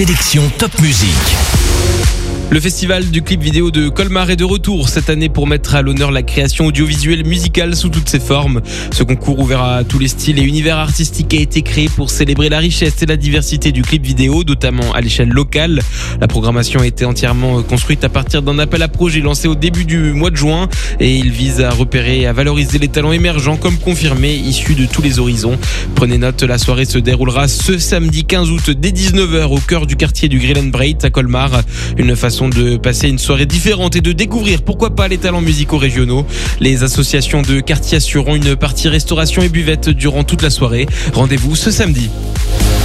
Sélection Top Musique. Le festival du clip vidéo de Colmar est de retour cette année pour mettre à l'honneur la création audiovisuelle musicale sous toutes ses formes. Ce concours ouvert à tous les styles et univers artistiques a été créé pour célébrer la richesse et la diversité du clip vidéo, notamment à l'échelle locale. La programmation a été entièrement construite à partir d'un appel à projet lancé au début du mois de juin et il vise à repérer et à valoriser les talents émergents comme confirmés, issus de tous les horizons. Prenez note, la soirée se déroulera ce samedi 15 août dès 19h au cœur du quartier du Grill & Breit à Colmar. Une façon de passer une soirée différente et de découvrir pourquoi pas les talents musicaux régionaux. Les associations de quartier assureront une partie restauration et buvette durant toute la soirée. Rendez-vous ce samedi.